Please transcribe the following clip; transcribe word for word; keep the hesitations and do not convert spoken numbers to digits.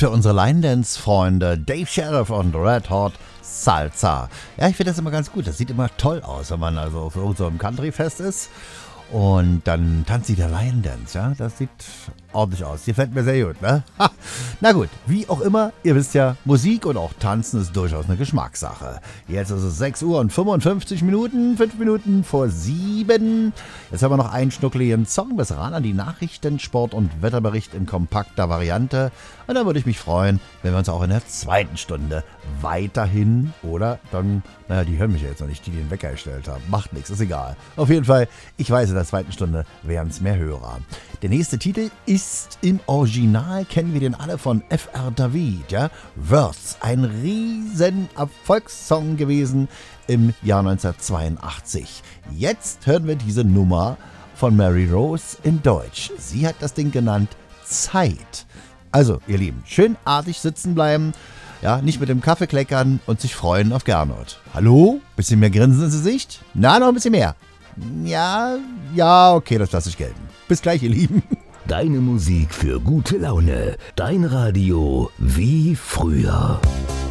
für unsere Line-Dance-Freunde Dave Sheriff und Red Hot Salsa. Ja, ich finde das immer ganz gut. Das sieht immer toll aus, wenn man also auf irgendeinem Country-Fest ist. Und dann tanzt sie der Lion Dance, ja, das sieht ordentlich aus. Die gefällt mir sehr gut, ne? Ha. Na gut, wie auch immer, ihr wisst ja, Musik und auch Tanzen ist durchaus eine Geschmackssache. Jetzt ist es sechs Uhr und fünfundfünfzig Minuten, fünf Minuten vor sieben. Jetzt haben wir noch einen schnuckeligen Song bis ran an die Nachrichten, Sport und Wetterbericht in kompakter Variante. Und da würde ich mich freuen, wenn wir uns auch in der zweiten Stunde weiterhin, oder dann, naja, die hören mich ja jetzt noch nicht, die den Wecker gestellt haben. Macht nichts, ist egal. Auf jeden Fall, ich weiß, in der zweiten Stunde wären es mehr Hörer. Der nächste Titel ist im Original, kennen wir den alle von F R David, ja? Worth, ein riesen Erfolgssong gewesen im Jahr neunzehnhundertzweiundachtzig. Jetzt hören wir diese Nummer von Mary Rose in Deutsch. Sie hat das Ding genannt Zeit. Also, ihr Lieben, schön artig sitzen bleiben, ja, nicht mit dem Kaffee kleckern und sich freuen auf Gernot. Hallo? Bisschen mehr Grinsen ins Gesicht? Na, noch ein bisschen mehr. Ja, ja, okay, das lasse ich gelten. Bis gleich, ihr Lieben. Deine Musik für gute Laune. Dein Radio wie früher.